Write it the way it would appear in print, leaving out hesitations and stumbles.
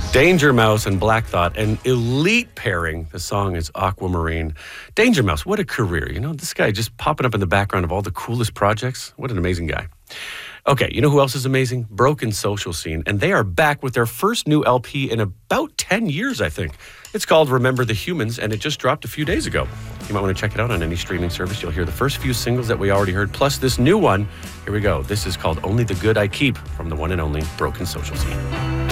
Danger Mouse and Black Thought, an elite pairing. The song is Aquamarine. Danger Mouse, what a career. You know, this guy just popping up in the background of all the coolest projects. What an amazing guy. Okay, you know who else is amazing? Broken Social Scene. And they are back with their first new LP in about 10 years, I think. It's called Remember the Humans, and it just dropped a few days ago. You might want to check it out on any streaming service. You'll hear the first few singles that we already heard, plus this new one. Here we go. This is called Only the Good I Keep from the one and only Broken Social Scene.